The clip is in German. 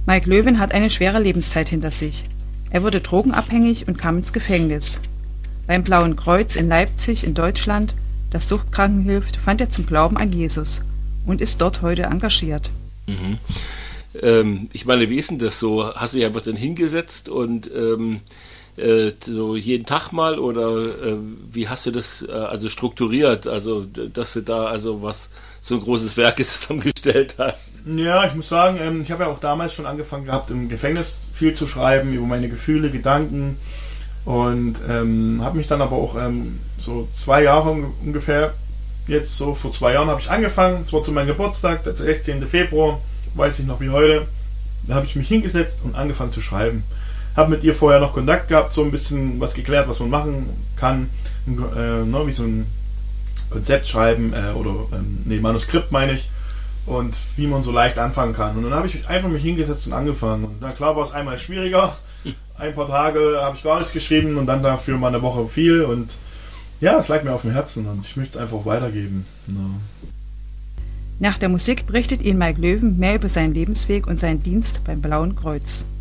Mike Löwen hat eine schwere Lebenszeit hinter sich. Er wurde drogenabhängig und kam ins Gefängnis. Beim Blauen Kreuz in Leipzig in Deutschland, das Suchtkranken hilft, fand er zum Glauben an Jesus und ist dort heute engagiert. Ich meine, wie ist denn das so? Hast du dich einfach dann hingesetzt und so jeden Tag mal oder wie hast du das also strukturiert, also dass du da also so ein großes Werk zusammengestellt hast? Ja, ich muss sagen, ich habe ja auch damals schon angefangen gehabt, im Gefängnis viel zu schreiben über meine Gefühle, Gedanken und habe mich dann aber auch so 2 Jahre ungefähr, jetzt so vor 2 Jahren habe ich angefangen, es war zu meinem Geburtstag, der 16. Februar, weiß ich noch wie heute, da habe ich mich hingesetzt und angefangen zu schreiben. Habe mit ihr vorher noch Kontakt gehabt, so ein bisschen was geklärt, was man machen kann, wie so ein Konzept schreiben Manuskript meine ich, und wie man so leicht anfangen kann. Und dann habe ich einfach mich hingesetzt und angefangen. Und na klar war es einmal schwieriger, ein paar Tage habe ich gar nichts geschrieben und dann dafür mal eine Woche viel und ja, es lag mir auf dem Herzen und ich möchte es einfach weitergeben. Ja. Nach der Musik berichtet Ihnen Mike Löwen mehr über seinen Lebensweg und seinen Dienst beim Blauen Kreuz.